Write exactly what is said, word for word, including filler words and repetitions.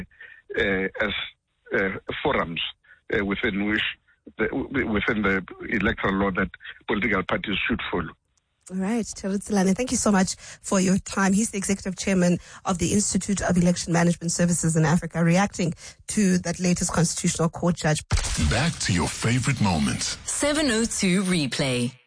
uh, as uh, forums uh, within which the, within the electoral law that political parties should follow. All right, Thero Tsilane, thank you so much for your time. He's the executive chairman of the Institute of Election Management Services in Africa, reacting to that latest Constitutional Court judge. Back to your favorite moments. seven oh two Replay.